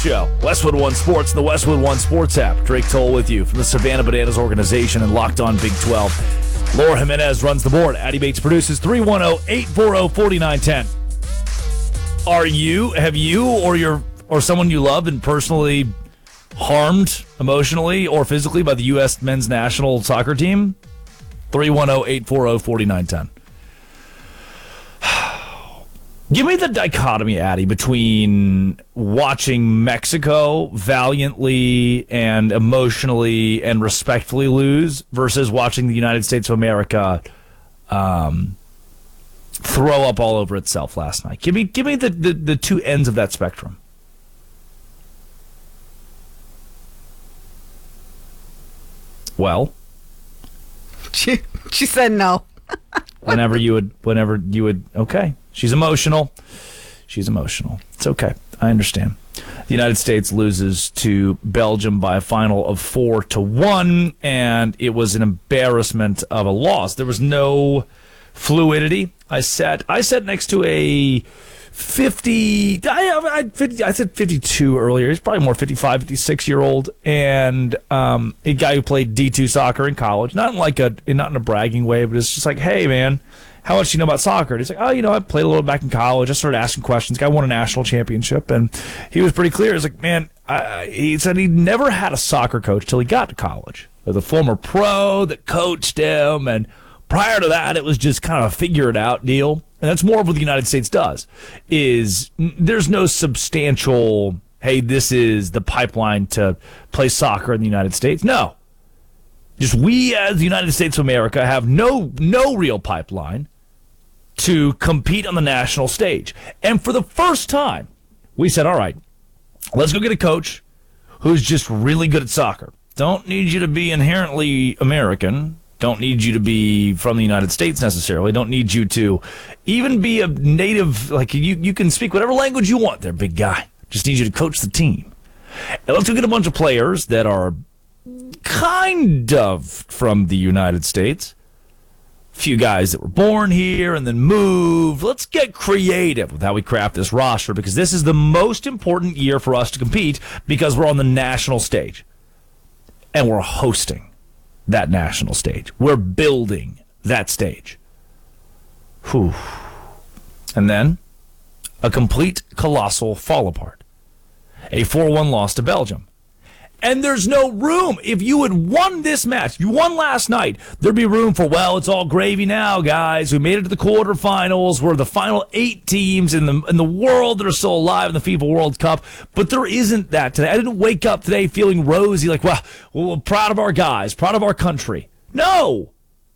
Show. Westwood One Sports, the Westwood One Sports app. Drake Toll with you from the Savannah Bananas organization and Locked On Big 12. Laura Jimenez runs the board. Addie Bates produces 310-840-4910. Have you or someone you love been personally harmed emotionally or physically by the U.S. men's national soccer team? 310-840-4910. Give me the dichotomy, Addie, between watching Mexico valiantly and emotionally and respectfully lose versus watching the United States of America throw up all over itself last night. Give me the two ends of that spectrum. Well, she said no. whenever you would, okay. She's emotional. It's okay. I understand. The United States loses to Belgium by a final of 4-1, and it was an embarrassment of a loss. There was no fluidity. I sat next to a 50. I said 52 earlier. He's probably more 55, 56-year-old, and a guy who played D2 soccer in college. Not in a bragging way, but it's just like, hey, man, how much do you know about soccer? And he's like, I played a little back in college. I started asking questions. Guy won a national championship, and he was pretty clear. He's like, man, he said he never had a soccer coach till he got to college. The former pro that coached him, and prior to that, it was just kind of a figure-it-out deal. And that's more of what the United States does, is there's no substantial, hey, this is the pipeline to play soccer in the United States. No. Just we as the United States of America have no real pipeline to compete on the national stage. And for the first time, we said, all right, let's go get a coach who's just really good at soccer. Don't need you to be inherently American. Don't need you to be from the United States necessarily. Don't need you to even be a native. Like you can speak whatever language you want there, big guy. Just need you to coach the team. And let's go get a bunch of players that are kind of from the United States. A few guys that were born here and then moved. Let's get creative with how we craft this roster, because this is the most important year for us to compete, because we're on the national stage. And we're hosting that national stage. We're building that stage. Whew. And then a complete colossal fall apart. A 4-1 loss to Belgium. And there's no room. If you had won this match, you won last night, there'd be room for, well, it's all gravy now, guys. We made it to the quarterfinals. We're the final 8 teams in the world that are still alive in the FIFA World Cup. But there isn't that today. I didn't wake up today feeling rosy, like, well, we're proud of our guys, proud of our country. No.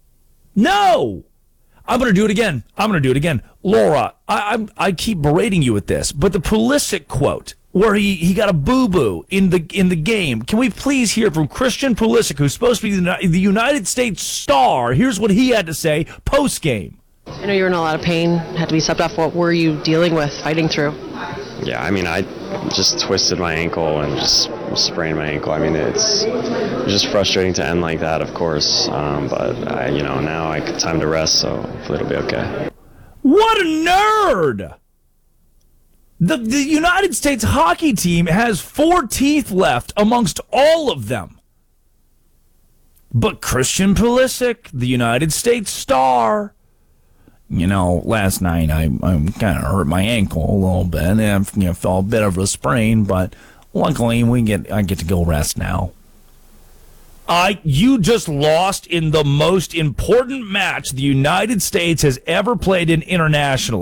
I'm going to do it again. Laura, I keep berating you with this, but the Pulisic quote, where he got a boo-boo in the game. Can we please hear from Christian Pulisic, who's supposed to be the United States star? Here's what he had to say post-game. I know you were in a lot of pain, had to be subbed off. What were you dealing with, fighting through? Yeah, I mean, I just twisted my ankle and just sprained my ankle. I mean, it's just frustrating to end like that, of course. But now time to rest, so hopefully it'll be okay. What a nerd! The United States hockey team has 4 teeth left amongst all of them. But Christian Pulisic, the United States star, last night I kind of hurt my ankle a little bit and felt a bit of a sprain, but luckily I get to go rest now. You just lost in the most important match the United States has ever played in internationally.